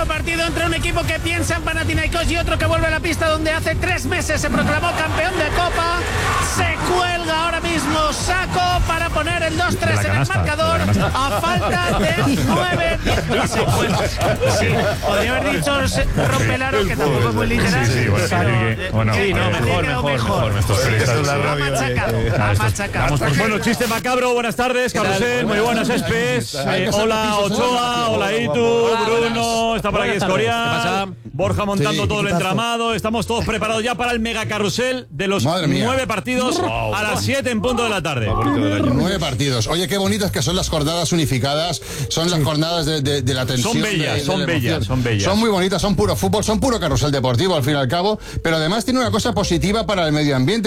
nuevo partido entre un equipo que piensa en Panathinaikos y otro que vuelve a la pista donde hace 3 meses se proclamó campeón de Copa. Se cuelga ahora mismo Sacco para poner el 2-3 en el marcador a falta de 9 segundos. Sí, podría haber dicho rompelar, que tampoco es muy literal. Mejor. Ha machacado. Bueno, chiste macabro, buenas tardes, Carrusel, muy buenas, Espes. Hola, Ochoa, hola, Itu, Bruno, está por aquí Escorial, Borja montando todo el entramado. Estamos todos preparados ya para el mega carrusel de los 9 partidos a las 7 en punto de la tarde. 9 partidos. Oye, qué bonitas que son las jornadas unificadas. Son las jornadas de la tensión. Son bellas. Son muy bonitas, son puro fútbol, son puro carrusel deportivo al fin y al cabo. Pero además tiene una cosa positiva para el medio ambiente.